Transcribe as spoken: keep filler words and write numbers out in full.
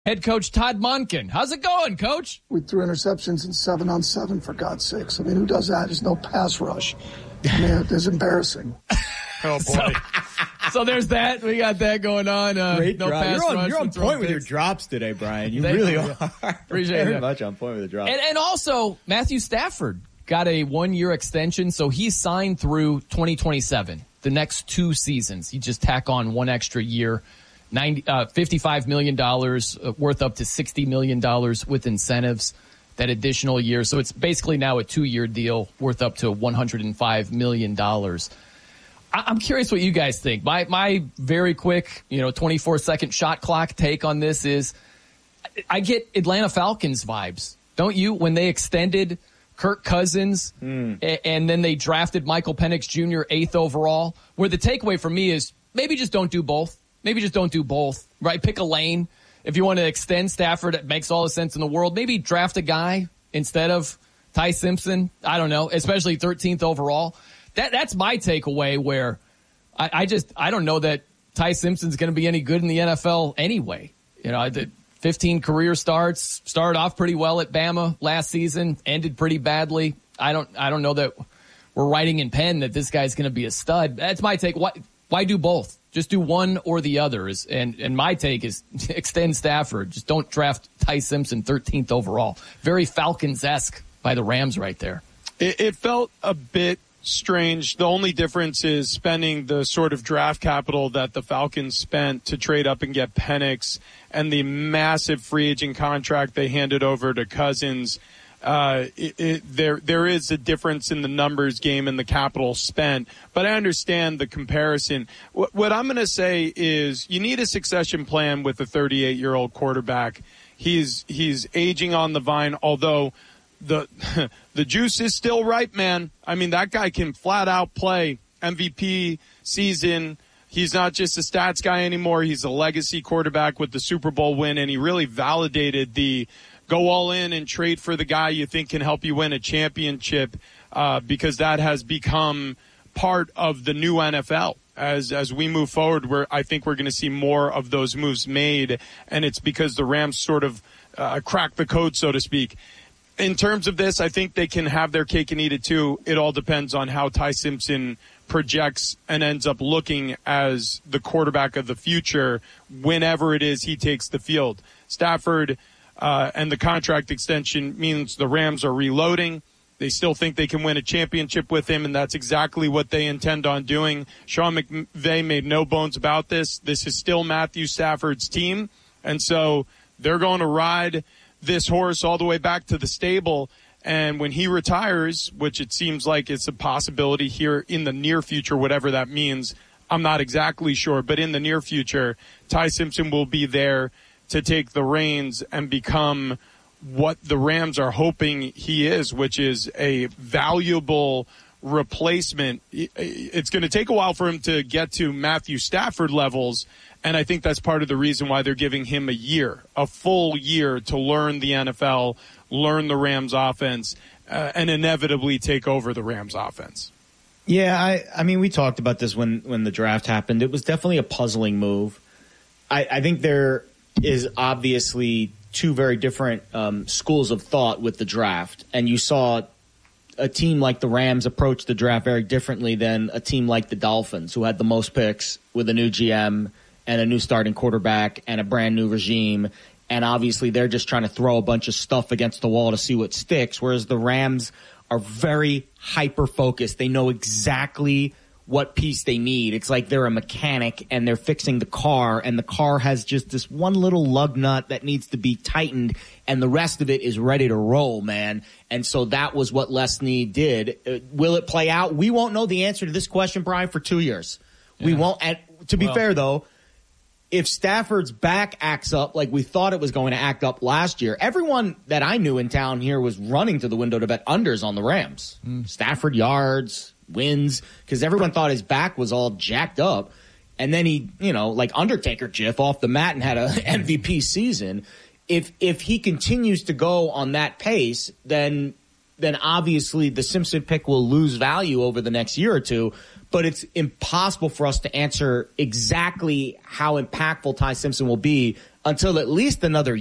Head coach Todd Monken. How's it going, Coach? We threw interceptions in seven on seven, for God's sakes. I mean, who does that? There's no pass rush. I mean, it's embarrassing. Oh, boy. So, so there's that. We got that going on. Uh, Great no drop. pass You're on, rush. you're on point with picks. your drops today, Brian. You Thank really you. are. Appreciate Very that. much on point with the drops. And, and also, Matthew Stafford got a one-year extension, so he's signed through twenty twenty-seven, the next two seasons. He just tack on one extra year. ninety, uh, fifty-five million dollars worth up to sixty million dollars with incentives that additional year. So it's basically now a two-year deal worth up to one hundred five million dollars. I- I'm curious what you guys think. My my very quick, you know, twenty-four second shot clock take on this is I get Atlanta Falcons vibes. Don't you? When they extended Kirk Cousins mm. a- and then they drafted Michael Penix Junior eighth overall, where the takeaway for me is maybe just don't do both. Maybe just don't do both, right? Pick a lane. If you want to extend Stafford, it makes all the sense in the world. Maybe draft a guy instead of Ty Simpson. I don't know, especially thirteenth overall. That That's my takeaway where I, I just, I don't know that Ty Simpson's going to be any good in the N F L anyway. You know, the fifteen career starts, started off pretty well at Bama last season, ended pretty badly. I don't, I don't know that we're writing in pen that this guy's going to be a stud. That's my take. Why, why do both? Just do one or the other. Is, and, and my take is extend Stafford. Just don't draft Ty Simpson thirteenth overall. Very Falcons-esque by the Rams right there. It, it felt a bit strange. The only difference is spending the sort of draft capital that the Falcons spent to trade up and get Penix and the massive free agent contract they handed over to Cousins. Uh, it, it, there, there is a difference in the numbers game and the capital spent, but I understand the comparison. What, what I'm going to say is you need a succession plan with a thirty-eight year old quarterback. He's, he's aging on the vine, although the, the juice is still ripe, man. I mean, that guy can flat out play M V P season. He's not just a stats guy anymore. He's a legacy quarterback with the Super Bowl win, and he really validated the go all in and trade for the guy you think can help you win a championship, uh, because that has become part of the new N F L. As as we move forward, where I think we're going to see more of those moves made, and it's because the Rams sort of uh, cracked the code, so to speak. In terms of this, I think they can have their cake and eat it too. It all depends on how Ty Simpson projects and ends up looking as the quarterback of the future whenever it is he takes the field. Stafford Uh, and the contract extension means the Rams are reloading. They still think they can win a championship with him, and that's exactly what they intend on doing. Sean McVay made no bones about this. This is still Matthew Stafford's team, and so they're going to ride this horse all the way back to the stable. And when he retires, which it seems like it's a possibility here in the near future, whatever that means, I'm not exactly sure, but in the near future, Ty Simpson will be there to take the reins and become what the Rams are hoping he is, which is a valuable replacement. It's going to take a while for him to get to Matthew Stafford levels, and I think that's part of the reason why they're giving him a year, a full year to learn the N F L, learn the Rams offense, uh, and inevitably take over the Rams offense. Yeah, I, I mean, we talked about this when, when the draft happened. It was definitely a puzzling move. I, I think there is obviously two very different um, schools of thought with the draft, and you saw a team like the Rams approach the draft very differently than a team like the Dolphins, who had the most picks with a new G M and a new starting quarterback and a brand new regime, and obviously they're just trying to throw a bunch of stuff against the wall to see what sticks, whereas the Rams are very hyper-focused. They know exactly what piece they need. It's like they're a mechanic and they're fixing the car, and the car has just this one little lug nut that needs to be tightened, and the rest of it is ready to roll, man. And so that was what Les Snead did. Uh, will it play out? We won't know the answer to this question, Brian, for two years. Yeah. We won't. And to be well, fair, though, if Stafford's back acts up like we thought it was going to act up last year, everyone that I knew in town here was running to the window to bet unders on the Rams. Mm. Stafford yards, wins, because everyone thought his back was all jacked up. And then he, you know, like Undertaker Jiff off the mat and had a M V P season. If if he continues to go on that pace, then then obviously the Simpson pick will lose value over the next year or two. But it's impossible for us to answer exactly how impactful Ty Simpson will be until at least another